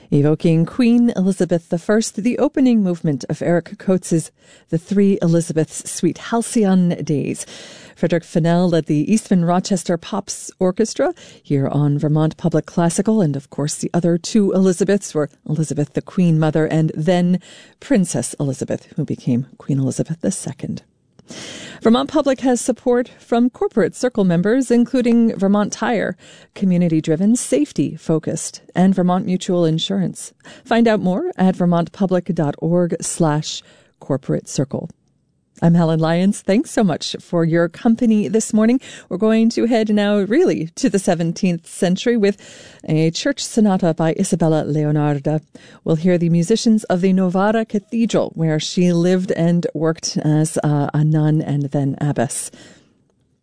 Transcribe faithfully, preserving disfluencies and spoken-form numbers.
Evoking Queen Elizabeth the First, the opening movement of Eric Coates's The Three Elizabeths Suite Halcyon Days. Frederick Fennell led the Eastman Rochester Pops Orchestra here on Vermont Public Classical, and of course the other two Elizabeths were Elizabeth the Queen Mother and then Princess Elizabeth, who became Queen Elizabeth the Second. Vermont Public has support from Corporate Circle members, including Vermont Tire, community-driven, safety-focused, and Vermont Mutual Insurance. Find out more at vermontpublic.org slash corporate circle. I'm Helen Lyons. Thanks so much for your company this morning. We're going to head now really to the seventeenth century with a church sonata by Isabella Leonarda. We'll hear the musicians of the Novara Cathedral, where she lived and worked as uh, a nun and then abbess.